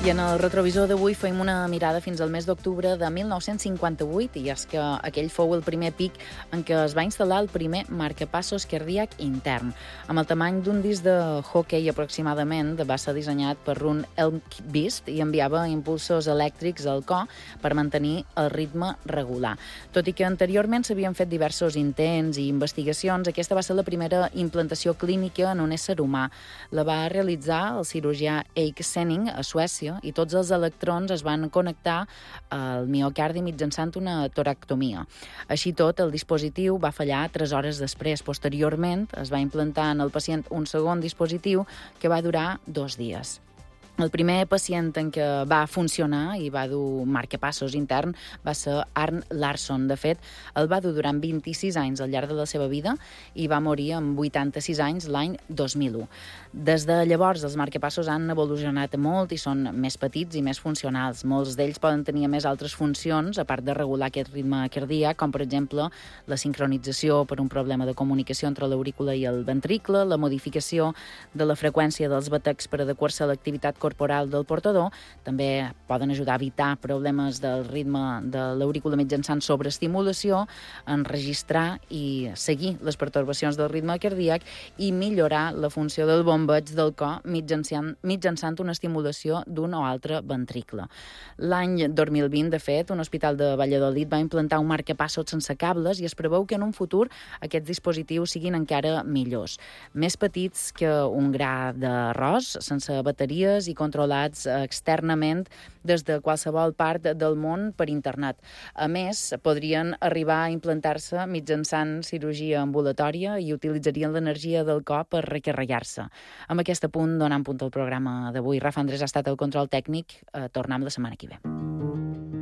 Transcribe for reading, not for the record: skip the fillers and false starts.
I en el retrovisor d'avui fem una mirada fins al mes d'octubre de 1958, i és que aquell fou el primer pic en què es va instal·lar el primer marcapassos cardíac intern. Amb el tamany d'un disc de hoquei aproximadament, va ser dissenyat per Rune Elmqvist i enviava impulsos elèctrics al cor per mantenir el ritme regular. Tot i que anteriorment s'havien fet diversos intents i investigacions, aquesta va ser la primera implantació clínica en un ésser humà. La va realitzar el cirurgià Erik Senning a Suècia, i tots els electrons es van connectar al miocardi mitjançant una toractomia. Així tot, el dispositiu va fallar 3 hores després. Posteriorment, es va implantar en el pacient un segon dispositiu que va durar 2 dies. El primer pacient en què va funcionar i va dur marcapassos intern va ser Arne Larsson. De fet, el va dur durant 26 anys al llarg de la seva vida i va morir amb 86 anys l'any 2001. Des de llavors, els marcapassos han evolucionat molt i són més petits i més funcionals. Molts d'ells poden tenir més altres funcions, a part de regular aquest ritme cardíac, com per exemple la sincronització per un problema de comunicació entre l'aurícula i el ventricle, la modificació de la freqüència dels batecs per adequar-se a l'activitat corporal del portador. També poden ajudar a evitar problemes del ritme de l'aurícula mitjançant sobreestimulació, enregistrar i seguir les pertorbacions del ritme cardíac i millorar la funció del bombeig del cor mitjançant una estimulació d'un o altre ventricle. L'any 2020, de fet, un hospital de Valladolid va implantar un marcapassos sense cables i es preveu que en un futur aquests dispositius siguin encara millors, més petits que un gra d'arròs, sense bateries i controlats externament des de qualsevol part del món per internet. A més, podrien arribar a implantar-se mitjançant cirurgia ambulatòria i utilitzarien l'energia del cor per recarregar-se. Amb aquest punt, donant punt al programa d'avui. Rafa Andrés ha estat el control tècnic. Tornem la setmana que ve.